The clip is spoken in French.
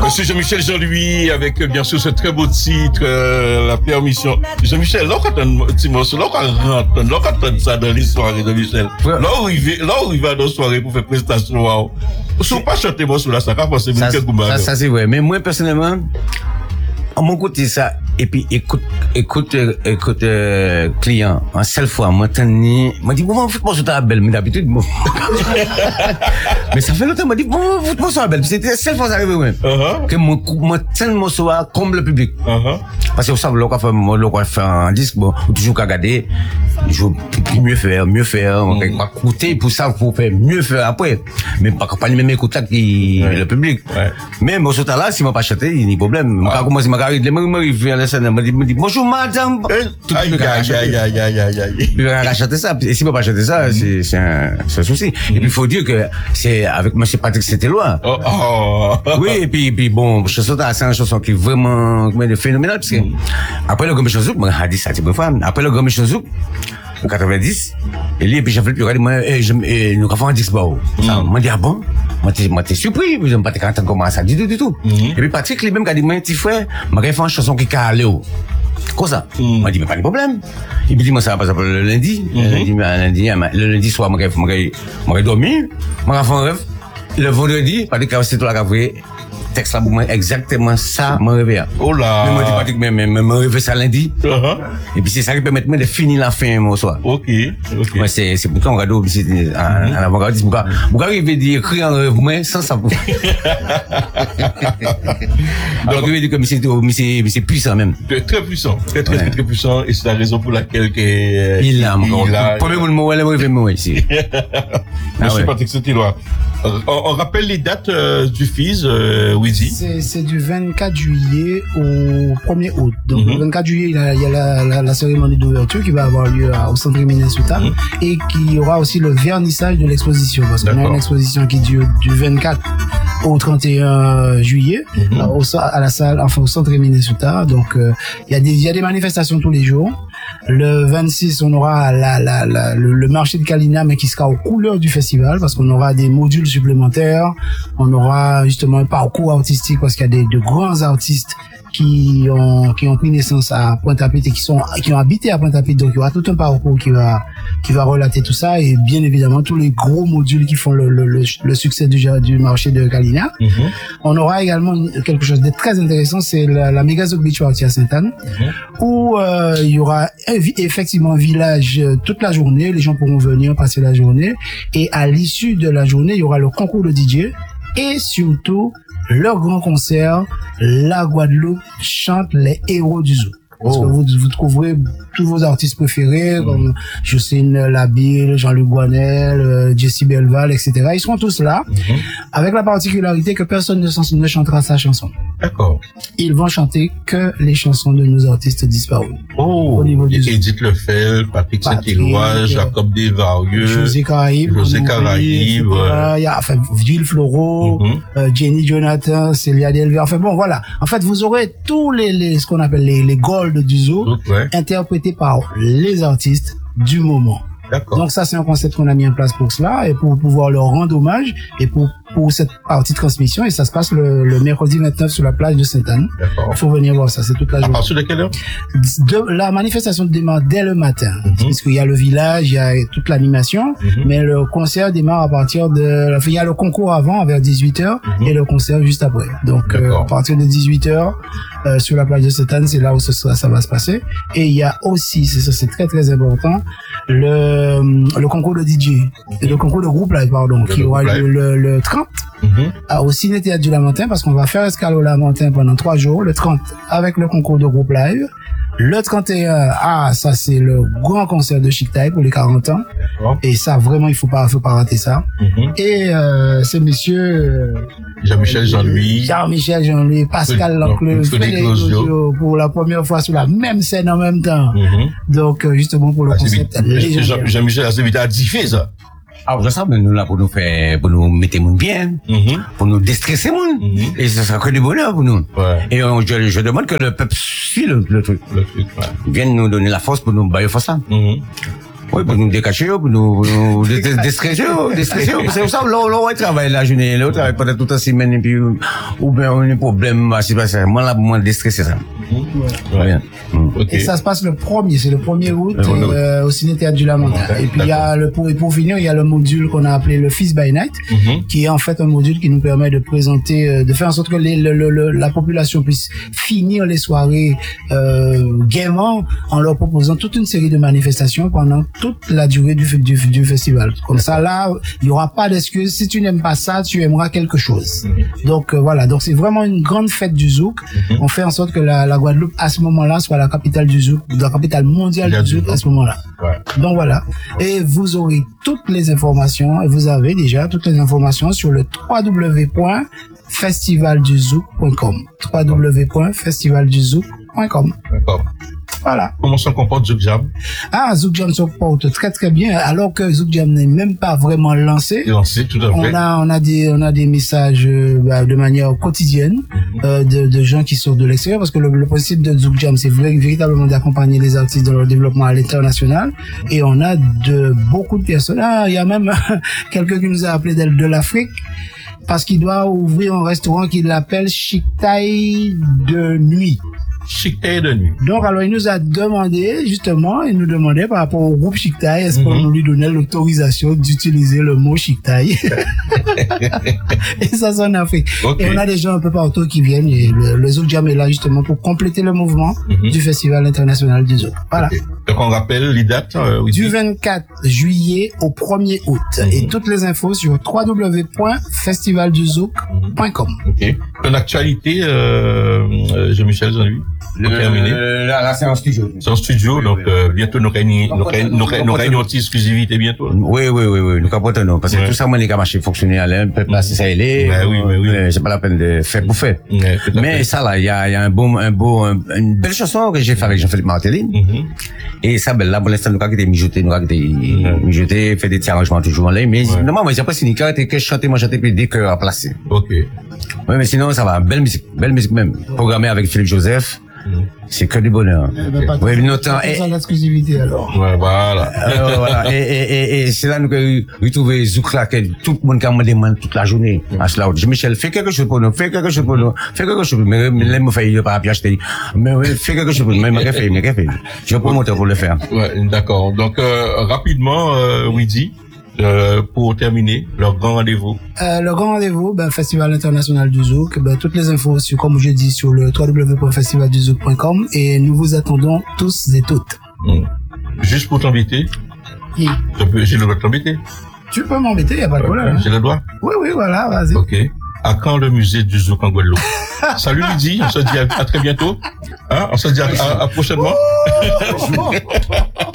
Monsieur Jean-Michel Jean-Louis, avec bien sûr ce très beau titre, La Permission. Jean-Michel, là, quand on petit morceau, là, quand on ça dans les soirées de Michel, là, où il va dans les soirées pour faire prestation, waouh. Si on pas chanter morceau là, ça va passer ça, c'est vrai. Mais moi, personnellement, à mon côté, ça, et puis, écoute, client, en seule fois, moi, dit, bon, faites-moi sur ta belle, mais d'habitude, bon. Mais ça fait longtemps, m'a dit, bon, faites-moi sur la belle. C'était la seule fois, ça arrivait, ouais. Que moi, tellement soit comme le public. Parce que vous savez, l'on faire un disque, bon, toujours qu'à garder, il faut mieux faire, on va écouter pour ça, pour faire mieux faire après. Mais pas le même écoute là qui, le public. Mais, moi, sur là, si m'a pas chanté, il y a des problèmes. Moi, commencé, m'arrive à la scène, m'a dit, bonjour, madame. Aïe. Il va chanter ça. Et si m'a pas chanté ça, c'est un souci. Et puis, il faut dire que c'est, avec monsieur Patrick, c'était loin. Oui, et puis, bon, chanson, c'est une chanson qui est vraiment, phénoménale, parce que, après le Grand Méchant Zouk, moi, a dit ça, c'est une femme. Après le Grand Méchant Zouk, en 90, et puis j'ai fait le plus regardé, moi, nous avons un disque, moi, dit, ah bon? Moi, t'es surpris, je pas te canter comment ça, du tout. Et puis Patrick, lui-même, qui a dit, moi, petit frère, m'a fait une chanson qui a allé, comme ça. Moi, dit, mais pas de problème. Il me dit, moi, ça va, par exemple, le lundi, le lundi soir, moi, dormi, moi, fait un rêve. Le vendredi, Patrick, c'est toi la cavouille. Texte là pour moi exactement ça me réveille. Oh là. Mais moi dis pas que me réveille ça lundi. Et puis c'est ça qui permet de finir la fin au soir. OK. Moi c'est pourquoi on regarde c'est en avant-gardiste pourquoi arriver dire écrire en rêve moi sans ça. Donc je veux dire que c'est puissant même. Très puissant. Très puissant et c'est la raison pour laquelle il a premier mot elle réveille moi ici. Monsieur Patrick Saint-Éloi. On rappelle les dates du FIS, Wizy. C'est du 24 juillet au 1er août. Donc, le 24 juillet, il y a la cérémonie d'ouverture qui va avoir lieu au centre Minesota et qui aura aussi le vernissage de l'exposition. Parce qu'on a une exposition qui dure du 24 au 31 juillet à la salle, enfin au centre Minesota. Donc, il y a des manifestations tous les jours. Le 26, on aura le marché de Kalina, mais qui sera aux couleurs du festival parce qu'on aura des modules supplémentaires. On aura justement un parcours artistique parce qu'il y a de grands artistes qui ont pris naissance à Pointe-à-Pitre et qui ont habité à Pointe-à-Pitre. Donc, il y aura tout un parcours qui va relater tout ça et bien évidemment tous les gros modules qui font le succès du marché de Kalina. On aura également quelque chose de très intéressant, c'est la Méga Zouk Beach Party à Sainte-Anne où il y aura effectivement un village toute la journée. Les gens pourront venir passer la journée et à l'issue de la journée, il y aura le concours de DJ et surtout leur grand concert, la Guadeloupe chante les héros du zoo. Parce que vous trouverez tous vos artistes préférés, comme Jocelyne Labille, Jean-Luc Guanel, Jessie Belval, etc. Ils seront tous là, avec la particularité que personne ne chantera sa chanson. D'accord. Ils vont chanter que les chansons de nos artistes disparus. Au niveau du Edith Lefebvre, Patrick Saint-Éloi, Jacob Desvarieux, José Caraïbe, il y a, enfin, Ville Floro, Jenny Jonathan, Célia Delver. Enfin bon, voilà. En fait, vous aurez tous ce qu'on appelle les gold du zoo, interprétés par les artistes du moment. D'accord. Donc ça, c'est un concept qu'on a mis en place pour cela et pour pouvoir leur rendre hommage et pour cette partie de transmission. Et ça se passe le mercredi 29 sur la plage de Sainte-Anne. D'accord. Il faut venir voir ça, c'est toute la journée. À partir de quelle heure? La manifestation démarre dès le matin. Puisqu'il y a le village, il y a toute l'animation, mais le concert démarre à partir il y a le concours avant, vers 18h, et le concert juste après. Donc, à partir de 18h, sur la plage de Sainte-Anne, c'est là où ça va se passer. Et il y a aussi, c'est très très important, le concours de DJ, le concours de groupe live, qui aura lieu le 30 au Ciné-Théâtre du Lamentin, parce qu'on va faire escale au Lamentin pendant 3 jours, le 30 avec le concours de groupe live. Le 31, ça c'est le grand concert de Chic Taille pour les 40 ans. Et ça, vraiment, il faut pas rater ça. Et c'est monsieur Jean-Michel Jean-Louis, Pascal Lancleux, Frédéric Lozio, pour la première fois sur la même scène en même temps. Donc, justement, pour le concept. Jean-Michel a invité à diffuser ça. Ah, je sais, mais nous là pour nous mettre moun bien, pour nous déstresser moun, et ça sera que du bonheur pour nous. Et je demande que le peuple suive le truc. Vienne nous donner la force pour nous bailler force là. Oui, pour nous décacher, pour nous déstresser. C'est ça, on travaille la journée, on travaille peut-être toute la semaine, et puis, ou bien, on a un problème, c'est pas ça. Moi, là, pour moi, déstresser ça. Ouais. Okay. Et ça se passe c'est le 1er août, au Ciné-Théâtre du Lamentin. Et puis, il y a pour finir, il y a le module qu'on a appelé le Feast by Night, qui est en fait un module qui nous permet de présenter, de faire en sorte que la population puisse finir les soirées, gaiement, en leur proposant toute une série de manifestations pendant toute la durée du festival. Comme ça, là, il y aura pas d'excuse. Si tu n'aimes pas ça, tu aimeras quelque chose. Donc, voilà. Donc, c'est vraiment une grande fête du zouk. On fait en sorte que la Guadeloupe, à ce moment-là, soit la capitale du zouk, la capitale mondiale du zouk à ce moment-là. Ouais. Donc voilà. Et vous aurez toutes les informations, et vous avez déjà toutes les informations sur le www.festivalduzouk.com. www.festivalduzouk.com. D'accord. Voilà. Comment se comporte Zouk Jam? Zouk Jam se comporte très très bien, alors que Zouk Jam n'est même pas vraiment lancé. Lancé, tout à fait. On a des messages de manière quotidienne de gens qui sortent de l'extérieur, parce que le principe de Zouk Jam, c'est véritablement d'accompagner les artistes dans leur développement à l'international. Et on a beaucoup de personnes. Il y a même quelqu'un qui nous a appelé de l'Afrique, parce qu'il doit ouvrir un restaurant qu'il appelle Chic Thai de nuit. Chic Thai de nuit. Donc, alors, il nous a demandé, justement, par rapport au groupe Chic Thai, est-ce qu'on lui donnait l'autorisation d'utiliser le mot Chic Thai? Et ça, c'est en Afrique. Okay. Et on a des gens un peu partout qui viennent, et le Zouk Jam est là, justement, pour compléter le mouvement du Festival international du Zouk. Voilà. Okay. Donc, on rappelle les dates, du 24 juillet au 1er août. Et toutes les infos sur www.festivalduzouk.com. Ok. En actualité, Jean-Michel Jean-Louis. Là, c'est en studio. C'est en studio, donc bientôt nous réunissons une exclusivité bientôt. Oui, nous capotons, parce que tout ça, moi, les gars, marché fonctionner à l'air, peut placer ça, il est. Oui. C'est pas la peine de faire pour faire. Mais ça, là, il y a une belle chanson que j'ai fait avec Jean-Philippe Martelly. Et ça, ben là, pour l'instant, nous avons été mijotés, fait des petits arrangements toujours en l'air. Mais normalement, j'ai pas signé que je chantais, puis des chœurs à placer. Ok. Oui, mais sinon, ça va. Belle musique même. Programmée avec Philippe Joseph. C'est que du bonheur. Oui, notamment. C'est l'exclusivité, alors. Ouais, voilà. Voilà. Et c'est là, nous, retrouver Zouk là, que tout le monde qui me demande toute la journée. À cela, Michel, fais quelque chose pour nous, fais quelque chose. Mais, là, me fait, il pas à acheter. Mais, fais quelque chose pour nous, mais, je peux monter pour le faire. Ouais, d'accord. Donc, rapidement, Widi. Pour terminer, leur grand rendez-vous. Le grand rendez-vous, Festival international du Zouk, toutes les infos sur, comme je dis, sur le www.festivalduzouk.com, et nous vous attendons tous et toutes. Juste pour t'embêter. Oui. J'ai le droit de t'embêter. Tu peux m'embêter, y a pas de problème. J'ai le droit. Oui, voilà, vas-y. Ok. À quand le musée du Zouk en Guadeloupe? Salut Lydie, on se dit à très bientôt. On se dit à prochainement.